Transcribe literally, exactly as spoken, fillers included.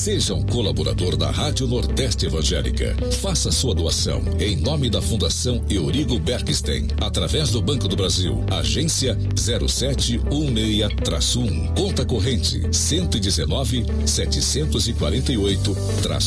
Seja um colaborador da Rádio Nordeste Evangélica. Faça sua doação em nome da Fundação Eurigo Bergstein, através do Banco do Brasil, agência zero sete um seis um, conta corrente cento e dezenove, setecentos e quarenta e oito,